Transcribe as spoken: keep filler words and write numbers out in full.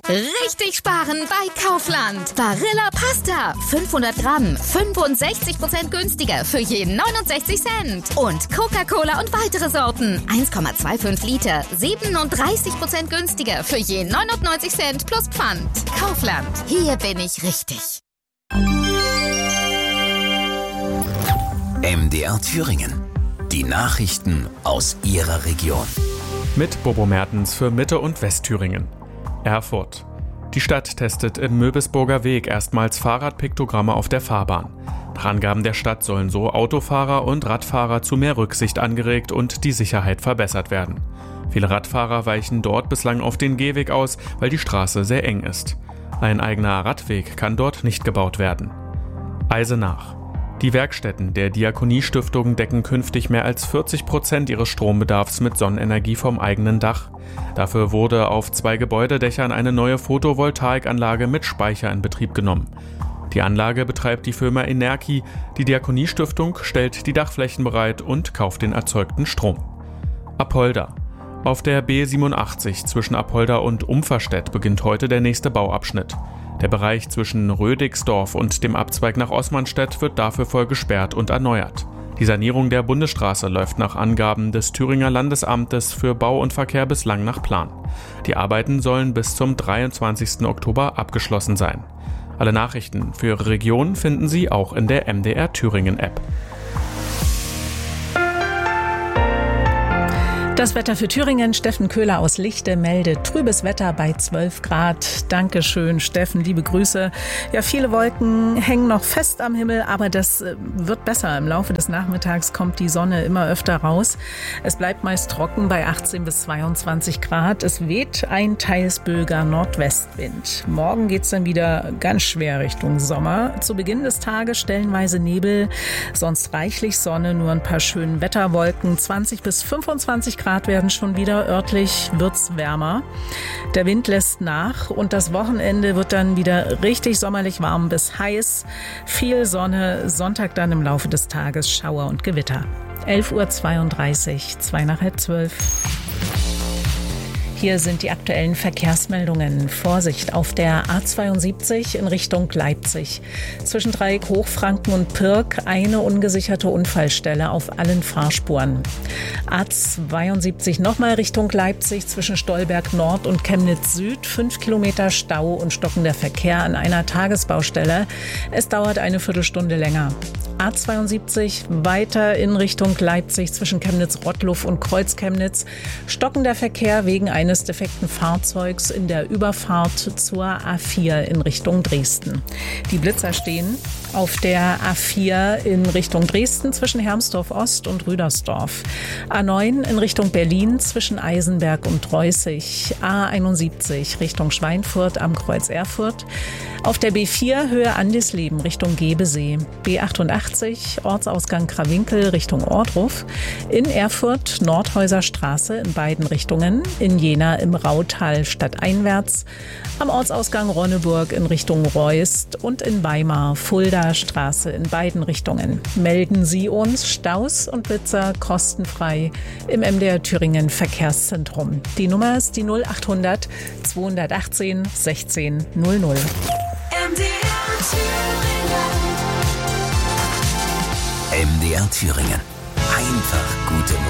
Richtig sparen bei Kaufland. Barilla Pasta. fünfhundert Gramm. fünfundsechzig Prozent günstiger für je neunundsechzig Cent. Und Coca-Cola und weitere Sorten. eins Komma fünfundzwanzig Liter. siebenunddreißig Prozent günstiger für je neunundneunzig Cent plus Pfand. Kaufland. Hier bin ich richtig. M D R Thüringen. Die Nachrichten aus Ihrer Region. Mit Bobo Mertens für Mitte- und Westthüringen. Erfurt. Die Stadt testet im Möbisburger Weg erstmals Fahrradpiktogramme auf der Fahrbahn. Nach Angaben der Stadt sollen so Autofahrer und Radfahrer zu mehr Rücksicht angeregt und die Sicherheit verbessert werden. Viele Radfahrer weichen dort bislang auf den Gehweg aus, weil die Straße sehr eng ist. Ein eigener Radweg kann dort nicht gebaut werden. Eisenach. Die Werkstätten der Diakoniestiftung decken künftig mehr als vierzig Prozent ihres Strombedarfs mit Sonnenenergie vom eigenen Dach. Dafür wurde auf zwei Gebäudedächern eine neue Photovoltaikanlage mit Speicher in Betrieb genommen. Die Anlage betreibt die Firma Enerki, die Diakoniestiftung stellt die Dachflächen bereit und kauft den erzeugten Strom. Apolda. Auf der B siebenundachtzig zwischen Apolda und Umferstedt beginnt heute der nächste Bauabschnitt. Der Bereich zwischen Rödigsdorf und dem Abzweig nach Osmanstedt wird dafür voll gesperrt und erneuert. Die Sanierung der Bundesstraße läuft nach Angaben des Thüringer Landesamtes für Bau und Verkehr bislang nach Plan. Die Arbeiten sollen bis zum dreiundzwanzigsten Oktober abgeschlossen sein. Alle Nachrichten für Ihre Region finden Sie auch in der M D R Thüringen App. Das Wetter für Thüringen. Steffen Köhler aus Lichte meldet trübes Wetter bei zwölf Grad. Dankeschön, Steffen, liebe Grüße. Ja, viele Wolken hängen noch fest am Himmel, aber das wird besser. Im Laufe des Nachmittags kommt die Sonne immer öfter raus. Es bleibt meist trocken bei achtzehn bis zweiundzwanzig Grad. Es weht ein teils böiger Nordwestwind. Morgen geht's dann wieder ganz schwer Richtung Sommer. Zu Beginn des Tages stellenweise Nebel, sonst reichlich Sonne, nur ein paar schöne Wetterwolken. zwanzig bis fünfundzwanzig Grad werden schon wieder, örtlich wird's wärmer. Der Wind lässt nach und das Wochenende wird dann wieder richtig sommerlich warm bis heiß. Viel Sonne, Sonntag dann im Laufe des Tages Schauer und Gewitter. elf Uhr zweiunddreißig, zwei nach halb zwölf. Hier sind die aktuellen Verkehrsmeldungen. Vorsicht auf der A zweiundsiebzig in Richtung Leipzig. Zwischen Dreieck Hochfranken und Pirk eine ungesicherte Unfallstelle auf allen Fahrspuren. A zweiundsiebzig nochmal Richtung Leipzig zwischen Stolberg Nord und Chemnitz Süd. Fünf Kilometer Stau und stockender Verkehr an einer Tagesbaustelle. Es dauert eine Viertelstunde länger. A zweiundsiebzig weiter in Richtung Leipzig zwischen Chemnitz-Rottluff und Kreuz-Chemnitz. Stockender Verkehr wegen eines defekten Fahrzeugs in der Überfahrt zur A vier in Richtung Dresden. Die Blitzer stehen auf der A vier in Richtung Dresden zwischen Hermsdorf Ost und Rüdersdorf. A neun in Richtung Berlin zwischen Eisenberg und Reußig. A einundsiebzig Richtung Schweinfurt am Kreuz Erfurt. Auf der B vier Höhe Andisleben Richtung Gebesee. B achtundachtzig Ortsausgang Krawinkel Richtung Ohrdruf. In Erfurt Nordhäuser Straße in beiden Richtungen. In Jena im Rautal stadteinwärts. Am Ortsausgang Ronneburg in Richtung Reust und in Weimar Fulda Straße in beiden Richtungen. Melden Sie uns Staus und Blitzer kostenfrei im M D R Thüringen Verkehrszentrum. Die Nummer ist die null achthundert zweihundertachtzehn sechzehn null null. M D R Thüringen. M D R Thüringen. Einfach gute Musik.